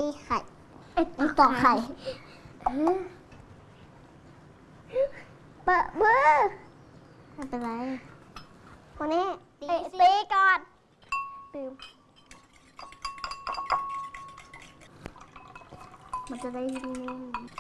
ตีไข่มันตอกไข่เบอร์ไม่เป็นไรคนนี้ตีก่อนตื่มมันจะได้นิ่ม